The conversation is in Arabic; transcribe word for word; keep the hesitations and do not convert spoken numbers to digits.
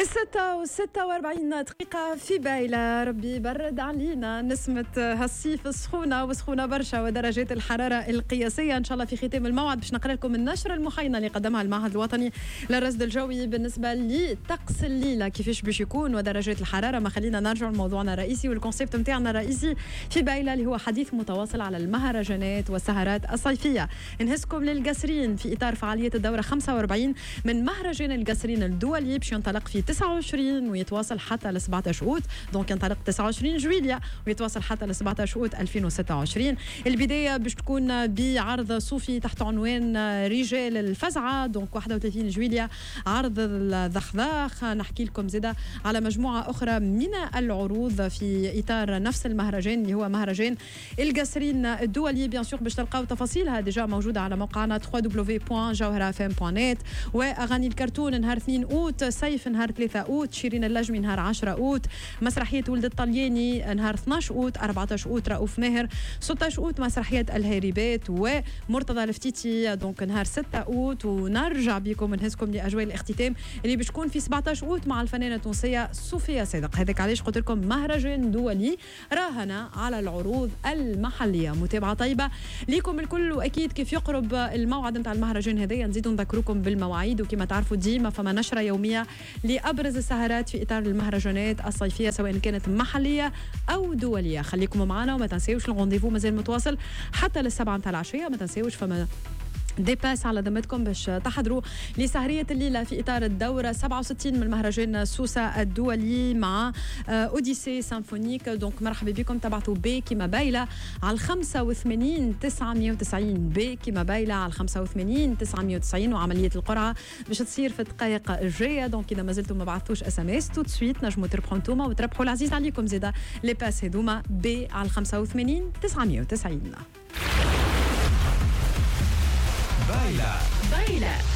الستة وستة وأربعين دقيقة في بايلة. ربي برد علينا نسمة هالصيف السخونة وسخونة برشا ودرجات الحرارة القياسية. إن شاء الله في ختام الموعد باش نقرأ لكم النشرة المحاينة اللي قدمها المعهد الوطني للرصد الجوي بالنسبة لطقس الليلة كيفاش باش يكون ودرجات الحرارة. ما خلينا نرجع لموضوعنا الرئيسي والكونسيبت متاعنا الرئيسي في بايلة اللي هو حديث متواصل على المهرجانات والسهرات الصيفية. نهزكم للقصرين في إطار فعالية الدورة خمسة وأربعين من مهرجان القصرين الدولي باش ينطلق في تسعة وعشرين ويتواصل حتى ل سبعة عشر أوت، دونك ينطلق تسعة وعشرين جويلية ويتواصل حتى ل سبعة عشر أوت ألفين وستة وعشرين. البداية باش تكون بعرض صوفي تحت عنوان رجال الفزعة، دونك واحد وثلاثين جويلية عرض الذخذاخ. نحكي لكم زيادة على مجموعة أخرى من العروض في إطار نفس المهرجان اللي هو مهرجان القصرين الدولي. بيان سور باش تلقاو تفاصيلها ديجا موجودة على موقعنا دبليو دبليو دبليو دوت جوهرة اف ام دوت نت. وأغاني الكرتون نهار اثنين أوت، سيف نهار ثلاثة أوت، شيرين اللجمي نهار عشرة أوت، مسرحية ولد الطلياني نهار اثني عشر أوت، أربعة عشر أوت رؤوف ماهر، ستة عشر أوت مسرحية الهاربات ومرتضى الفتيتي دونك نهار ستة أوت. ونرجع بكم نهزكم لأجواء الاختتام اللي باش تكون في سبعة عشر أوت مع الفنانة التونسية صوفيا صادق. هذاك علاش قلت لكم مهرجان دولي راهن على العروض المحلية. متابعة طيبة ليكم الكل. وأكيد كيف يقرب الموعد نتاع المهرجان هذايا نزيدوا نذكركم بالمواعيد، وكما تعرفوا ديما فما نشرة يومية لأبرز السهرات في إطار المهرجانات الصيفية سواء كانت محلية أو دولية. خليكم معنا وما تنسيوش الغونديفو مازال متواصل حتى للسبعة متاع العشية. ما تنسيوش فما دي باس على ذمتكم باش تحضروا لسهرية الليلة في إطار الدورة سبعة وستين من مهرجان سوسة الدولي مع أوديسي سيمفونيك. دونك مرحبا بكم. تبعتوا بي كيما بايلة على الخمسة وثمانين تسعمية وتسعين بي كيما بايلة على الخمسة وثمانين تسعمية وتسعين. وعملية القرعة باش تصير في الدقائق الجاية. دونك إذا ما زلتوا ما بعثتوش اس ام اس تو سويت نجموا تربحوا نتوما وتربحوا العزيز عليكم زيدا لي باس هذوما بي على الخمسة وثمانين تسعمية وتسعين. بايلة بايلة